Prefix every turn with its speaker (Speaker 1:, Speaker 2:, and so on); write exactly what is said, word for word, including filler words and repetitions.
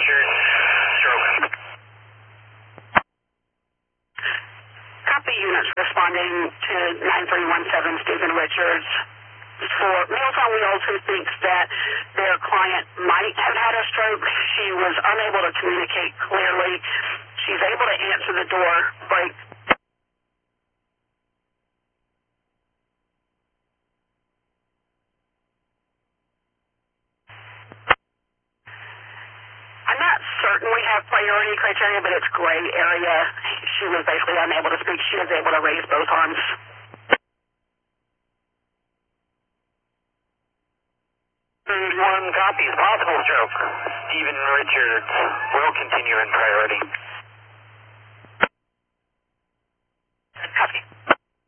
Speaker 1: Richards, stroke.
Speaker 2: Copy units responding to nine three one seven Stephen Richards for Meals on Wheels, who thinks that their client might have had a stroke. She was unable to communicate clearly. She's able to answer the door, break. I'm not certain we have priority criteria, but it's gray area. She was basically unable to speak. She was able to raise both arms.
Speaker 1: One copies, possible stroke. Stephen Richards will continue in priority.